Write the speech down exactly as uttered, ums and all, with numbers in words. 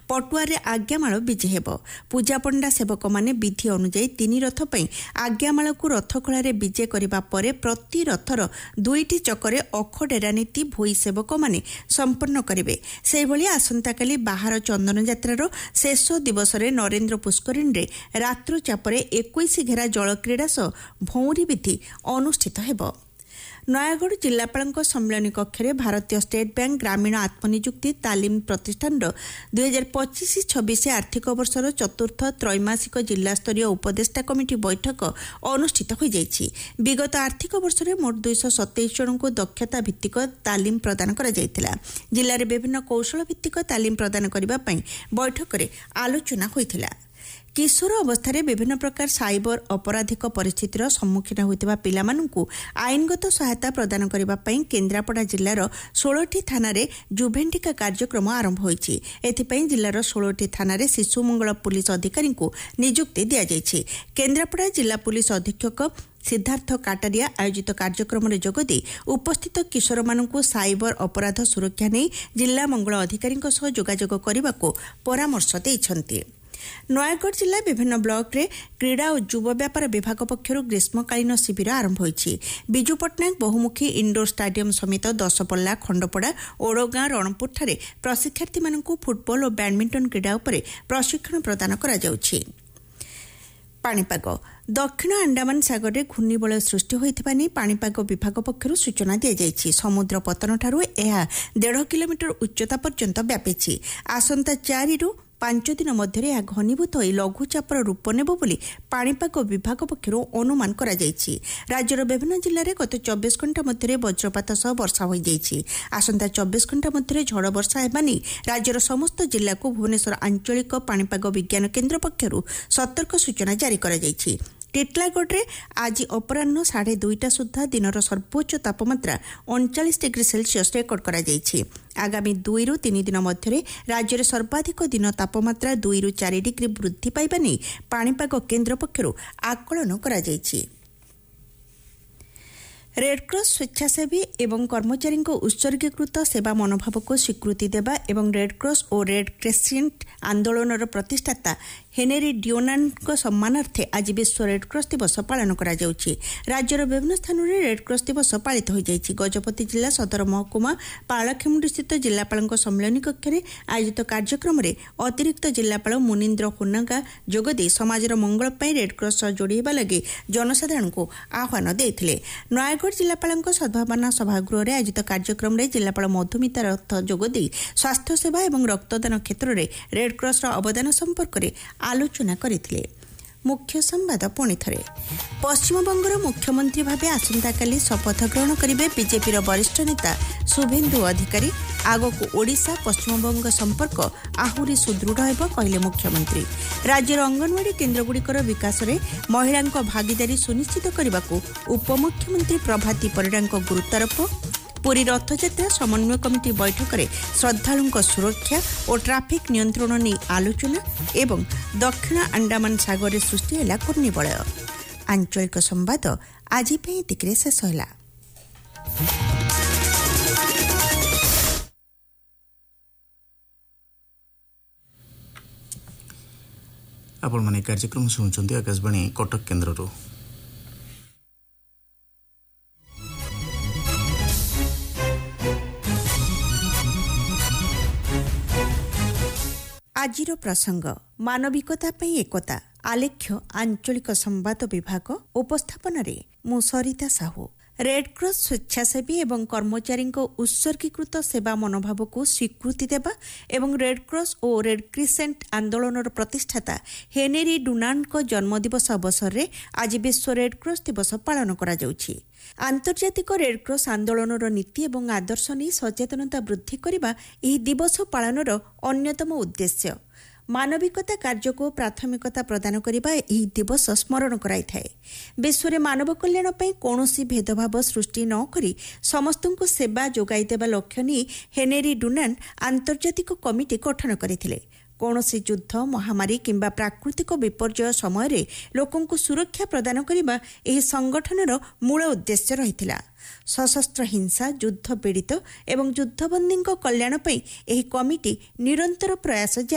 ପଟୁଆରେ ଆଜ୍ଞାମାଳ ବିଜେ ହେବ। ପୂଜାପଣ୍ଡା ସେବକମାନେ ବିଧି ଅନୁଯାୟୀ ତିନି ରଥ ପାଇଁ ଆଜ୍ଞାମାଳକୁ ରଥଖଳାରେ ବିଜେ କରିବା ପରେ ପ୍ରତି ରଥର ଦୁଇଟି ଚକରେ ଅଖଡେରା ନୀତି ଭୋଇ ସେବକମାନେ ସମ୍ପନ୍ନ କରିବେ। ସେହିଭଳି ଆସନ୍ତାକାଲି ବାହାର ଚନ୍ଦନ ଯାତ୍ରାର ଶେଷ ଦିବସରେ ନରେନ୍ଦ୍ର ପୁଷ୍କରିଣୀରେ ରାତ୍ର ଚାପରେ ଏକୋଇଶ ଘେରା ଜଳକ୍ରୀଡ଼ା ସହ ଭଉଁରୀ ବିଧି ଅନୁଷ୍ଠିତ ହେବ। ନୟାଗଡ଼ ଜିଲ୍ଲାପାଳଙ୍କ ସମ୍ମିଳନୀ କକ୍ଷରେ ଭାରତୀୟ ଷ୍ଟେଟ୍ ବ୍ୟାଙ୍କ ଗ୍ରାମୀଣ ଆତ୍ମନିଯୁକ୍ତି ତାଲିମ ପ୍ରତିଷ୍ଠାନର ଦୁଇ ହଜାର ପଚିଶ ଛବିଶ ଆର୍ଥିକ ବର୍ଷର ଚତୁର୍ଥ ତ୍ରୈମାସିକ ଜିଲ୍ଲାସ୍ତରୀୟ ଉପଦେଷ୍ଟା କମିଟି ବୈଠକ ଅନୁଷ୍ଠିତ ହୋଇଯାଇଛି। ବିଗତ ଆର୍ଥିକ ବର୍ଷରେ ମୋଟ ଦୁଇଶହ ସତେଇଶ ଜଣଙ୍କୁ ଦକ୍ଷତା ଭିତ୍ତିକ ତାଲିମ ପ୍ରଦାନ କରାଯାଇଥିଲା। ଜିଲ୍ଲାରେ ବିଭିନ୍ନ କୌଶଳ ଭିତ୍ତିକ ତାଲିମ ପ୍ରଦାନ କରିବା ପାଇଁ ବୈଠକରେ ଆଲୋଚନା ହୋଇଥିଲା। କିଶୋର ଅବସ୍ଥାରେ ବିଭିନ୍ନ ପ୍ରକାର ସାଇବର ଅପରାଧିକ ପରିସ୍ଥିତିର ସମ୍ମୁଖୀନ ହୋଇଥିବା ପିଲାମାନଙ୍କୁ ଆଇନଗତ ସହାୟତା ପ୍ରଦାନ କରିବା ପାଇଁ କେନ୍ଦ୍ରାପଡ଼ା ଜିଲ୍ଲାର ଷୋଳଟି ଥାନାରେ ଜୁଭେଣ୍ଟିକା କାର୍ଯ୍ୟକ୍ରମ ଆରମ୍ଭ ହୋଇଛି। ଏଥିପାଇଁ ଜିଲ୍ଲାର ଷୋଳଟି ଥାନାରେ ଶିଶୁ ମଙ୍ଗଳ ପୁଲିସ ଅଧିକାରୀଙ୍କୁ ନିଯୁକ୍ତି ଦିଆଯାଇଛି। କେନ୍ଦ୍ରାପଡ଼ା ଜିଲ୍ଲା ପୁଲିସ ଅଧୀକ୍ଷକ ସିଦ୍ଧାର୍ଥ କାଟାରିଆ ଆୟୋଜିତ କାର୍ଯ୍ୟକ୍ରମରେ ଯୋଗଦେଇ ଉପସ୍ଥିତ କିଶୋରମାନଙ୍କୁ ସାଇବର ଅପରାଧ ସୁରକ୍ଷା ନେଇ ଜିଲ୍ଲା ମଙ୍ଗଳ ଅଧିକାରୀଙ୍କ ସହ ଯୋଗାଯୋଗ କରିବାକୁ ପରାମର୍ଶ ଦେଇଛନ୍ତି। ନୟାଗଡ଼ ଜିଲ୍ଲା ବିଭିନ୍ନ ବ୍ଲକରେ କ୍ରୀଡ଼ା ଓ ଯୁବ ବ୍ୟାପାର ବିଭାଗ ପକ୍ଷରୁ ଗ୍ରୀଷ୍ମକାଳୀନ ଶିବିର ଆରମ୍ଭ ହୋଇଛି। ବିଜୁ ପଟ୍ଟନାୟକ ବହୁମୁଖୀ ଇଣ୍ଡୋର ଷ୍ଟାଡିୟମ ସମେତ ଦଶପଲ୍ଲା, ଖଣ୍ଡପଡ଼ା, ଓଡ଼ଗାଁ, ରଣପୁରଠାରେ ପ୍ରଶିକ୍ଷାର୍ଥୀମାନଙ୍କୁ ଫୁଟବଲ ଓ ବ୍ୟାଡମିଣ୍ଟନ କ୍ରୀଡ଼ା ଉପରେ ପ୍ରଶିକ୍ଷଣ ପ୍ରଦାନ କରାଯାଉଛି। ପାଣିପାଗ ଦକ୍ଷିଣ ଆଣ୍ଡାମାନ ସାଗରରେ ଘୂର୍ଣ୍ଣିବଳୟ ସୃଷ୍ଟି ହୋଇଥିବା ନେଇ ପାଣିପାଗ ବିଭାଗ ପକ୍ଷରୁ ସୂଚନା ଦିଆଯାଇଛି। ସମୁଦ୍ର ପତନଠାରୁ ଏହା ଦେଢ଼ କିଲୋମିଟର ଉଚ୍ଚତା ପର୍ଯ୍ୟନ୍ତ ବ୍ୟାପିଛି। ଆସନ୍ତା ଚାରିରୁ ପାଞ୍ଚ ଦିନ ମଧ୍ୟରେ ଏହା ଘନୀଭୂତ ହୋଇ ଲଘୁଚାପର ରୂପ ନେବ ବୋଲି ପାଣିପାଗ ବିଭାଗ ପକ୍ଷରୁ ଅନୁମାନ କରାଯାଇଛି। ରାଜ୍ୟର ବିଭିନ୍ନ ଜିଲ୍ଲାରେ ଗତ ଚବିଶ ଘଣ୍ଟା ମଧ୍ୟରେ ବଜ୍ରପାତ ସହ ବର୍ଷା ହୋଇଯାଇଛି। ଆସନ୍ତା ଚବିଶ ଘଣ୍ଟା ମଧ୍ୟରେ ଝଡ଼ ବର୍ଷା ହେବା ନେଇ ରାଜ୍ୟର ସମସ୍ତ ଜିଲ୍ଲାକୁ ଭୁବନେଶ୍ୱର ଆଞ୍ଚଳିକ ପାଣିପାଗ ବିଜ୍ଞାନ କେନ୍ଦ୍ର ପକ୍ଷରୁ ସତର୍କ ସୂଚନା ଜାରି କରାଯାଇଛି। ଟିଟଲାଗଡ଼ରେ ଆଜି ଅପରାହ୍ନ ସାଢ଼େ ଦୁଇଟା ସୁଦ୍ଧା ଦିନର ସର୍ବୋଚ୍ଚ ତାପମାତ୍ରା ଅଣଚାଳିଶ ଡିଗ୍ରୀ ସେଲ୍ସିୟସ୍ ରେକର୍ଡ କରାଯାଇଛି। ଆଗାମୀ ଦୁଇରୁ ତିନି ଦିନ ମଧ୍ୟରେ ରାଜ୍ୟରେ ସର୍ବାଧିକ ଦିନ ତାପମାତ୍ରା ଦୁଇରୁ ଚାରି ଡିଗ୍ରୀ ବୃଦ୍ଧି ପାଇବା ନେଇ ପାଣିପାଗ କେନ୍ଦ୍ର ପକ୍ଷରୁ ଆକଳନ କରାଯାଇଛି। ରେଡ୍କ୍ରସ୍ ସ୍ୱେଚ୍ଛାସେବୀ ଏବଂ କର୍ମଚାରୀଙ୍କ ଉତ୍ସର୍ଗୀକୃତ ସେବା ମନୋଭାବକୁ ସ୍ୱୀକୃତି ଦେବା ଏବଂ ରେଡ୍କ୍ରସ୍ ଓ ରେଡ୍ କ୍ରେସେଣ୍ଟ ଆନ୍ଦୋଳନର ପ୍ରତିଷ୍ଠାତା ହେନେରୀ ଡିଓନାନ୍ଙ୍କ ସମ୍ମାନାର୍ଥେ ଆଜି ବିଶ୍ୱ ରେଡ୍କ୍ରସ୍ ଦିବସ ପାଳନ କରାଯାଉଛି। ରାଜ୍ୟର ବିଭିନ୍ନ ସ୍ଥାନରେ ରେଡ୍କ୍ରସ୍ ଦିବସ ପାଳିତ ହୋଇଯାଇଛି। ଗଜପତି ଜିଲ୍ଲା ସଦର ମହକୁମା ପାରଳାଖେମୁଣ୍ଡିସ୍ଥିତ ଜିଲ୍ଲାପାଳଙ୍କ ସମ୍ମିଳନୀ କକ୍ଷରେ ଆୟୋଜିତ କାର୍ଯ୍ୟକ୍ରମରେ ଅତିରିକ୍ତ ଜିଲ୍ଲାପାଳ ମୁନିନ୍ଦ୍ର ହୁନାଗା ଯୋଗଦେଇ ସମାଜର ମଙ୍ଗଳ ପାଇଁ ରେଡ୍କ୍ରସ୍ ସହ ଯୋଡ଼ି ହେବା ଲାଗି ଜନସାଧାରଣଙ୍କୁ ଆହ୍ୱାନ ଦେଇଥିଲେ। ନୟାଗଡ଼ ଜିଲ୍ଲାପାଳଙ୍କ ସଦ୍ଭାବନା ସଭାଗୃହରେ ଆୟୋଜିତ କାର୍ଯ୍ୟକ୍ରମରେ ଜିଲ୍ଲାପାଳ ମଧୁମିତା ରଥ ଯୋଗଦେଇ ସ୍ୱାସ୍ଥ୍ୟସେବା ଏବଂ ରକ୍ତଦାନ କ୍ଷେତ୍ରରେ ରେଡ୍କ୍ରସ୍ର ଅବଦାନ ସମ୍ପର୍କରେ ଆଲୋଚନା କରିଥିଲେ। ମୁଖ୍ୟ ସମ୍ବାଦ ପୁଣିଥରେ ପଶ୍ଚିମବଙ୍ଗର ମୁଖ୍ୟମନ୍ତ୍ରୀ ଭାବେ ଆସନ୍ତାକାଲି ଶପଥ ଗ୍ରହଣ କରିବେ ବିଜେପିର ବରିଷ୍ଠ ନେତା ଶୁଭେନ୍ଦୁ ଅଧିକାରୀ। ଆଗକୁ ଓଡ଼ିଶା ପଶ୍ଚିମବଙ୍ଗ ସମ୍ପର୍କ ଆହୁରି ସୁଦୃଢ଼ ହେବ କହିଲେ ମୁଖ୍ୟମନ୍ତ୍ରୀ। ରାଜ୍ୟର ଅଙ୍ଗନୱାଡି କେନ୍ଦ୍ରଗୁଡ଼ିକର ବିକାଶରେ ମହିଳାଙ୍କ ଭାଗିଦାରୀ ସୁନିଶ୍ଚିତ କରିବାକୁ ଉପମୁଖ୍ୟମନ୍ତ୍ରୀ ପ୍ରଭାତୀ ପରିଡ଼ାଙ୍କ ଗୁରୁତ୍ୱାରୋପ। ପୁରୀ ରଥଯାତ୍ରା ସମନ୍ୱୟ କମିଟି ବୈଠକରେ ଶ୍ରଦ୍ଧାଳୁଙ୍କ ସୁରକ୍ଷା ଓ ଟ୍ରାଫିକ୍ ନିୟନ୍ତ୍ରଣ ନେଇ ଆଲୋଚନା ଏବଂ ଦକ୍ଷିଣ ଆଣ୍ଡାମାନ ସାଗରରେ ସୃଷ୍ଟି ହେଲା ଘୂର୍ଣ୍ଣିବଳୟ। ଆଞ୍ଚଳିକ ସମ୍ବାଦ ଆଜି ପାଇଁ ଏତିକିରେ ଶେଷ ହେଲା। ଆପଣମାନେ କାର୍ଯ୍ୟକ୍ରମ ଶୁଣୁଛନ୍ତି ଆକାଶବାଣୀ କଟକ କେନ୍ଦ୍ରରୁ। ଆଜିର ପ୍ରସଙ୍ଗ ମାନବିକତା ପାଇଁ ଏକତା ଆଲେଖ୍ୟ ଆଞ୍ଚଳିକ ସମ୍ବାଦ ବିଭାଗ ଉପସ୍ଥାପନାରେ ମୁଁ ସରିତା ସାହୁ। ରେଡ୍କ୍ରସ୍ ସ୍ୱେଚ୍ଛାସେବୀ ଏବଂ କର୍ମଚାରୀଙ୍କ ଉତ୍ସର୍ଗୀକୃତ ସେବା ମନୋଭାବକୁ ସ୍ୱୀକୃତି ଦେବା ଏବଂ ରେଡ୍କ୍ରସ୍ ଓ ରେଡ୍ କ୍ରିସେଣ୍ଟ ଆନ୍ଦୋଳନର ପ୍ରତିଷ୍ଠାତା ହେନେରୀ ଡୁନାନ୍ଙ୍କ ଜନ୍ମଦିବସ ଅବସରରେ ଆଜି ବିଶ୍ୱ ରେଡ୍କ୍ରସ୍ ଦିବସ ପାଳନ କରାଯାଉଛି। ଆନ୍ତର୍ଜାତିକ ରେଡ୍କ୍ରସ୍ ଆନ୍ଦୋଳନର ନୀତି ଏବଂ ଆଦର୍ଶ ନେଇ ସଚେତନତା ବୃଦ୍ଧି କରିବା ଏହି ଦିବସ ପାଳନର ଅନ୍ୟତମ ଉଦ୍ଦେଶ୍ୟ। ମାନବିକତା କାର୍ଯ୍ୟକୁ ପ୍ରାଥମିକତା ପ୍ରଦାନ କରିବା ଏହି ଦିବସ ସ୍ମରଣ କରାଇଥାଏ। ବିଶ୍ୱରେ ମାନବ କଲ୍ୟାଣ ପାଇଁ କୌଣସି ଭେଦଭାବ ସୃଷ୍ଟି ନ କରି ସମସ୍ତଙ୍କୁ ସେବା ଯୋଗାଇ ଦେବା ଲକ୍ଷ୍ୟ ନେଇ ହେନେରୀ ଡୁନାନ୍ ଆନ୍ତର୍ଜାତିକ କମିଟି ଗଠନ କରିଥିଲେ। କୌଣସି ଯୁଦ୍ଧ, ମହାମାରୀ କିମ୍ବା ପ୍ରାକୃତିକ ବିପର୍ଯ୍ୟୟ ସମୟରେ ଲୋକଙ୍କୁ ସୁରକ୍ଷା ପ୍ରଦାନ କରିବା ଏହି ସଂଗଠନର ମୂଳ ଉଦ୍ଦେଶ୍ୟ ରହିଥିଲା। ସଶସ୍ତ୍ର ହିଂସା, ଯୁଦ୍ଧ ପୀଡ଼ିତ ଏବଂ ଯୁଦ୍ଧବନ୍ଦୀଙ୍କ କଲ୍ୟାଣ ପାଇଁ ଏହି କମିଟି ନିରନ୍ତର ପ୍ରୟାସ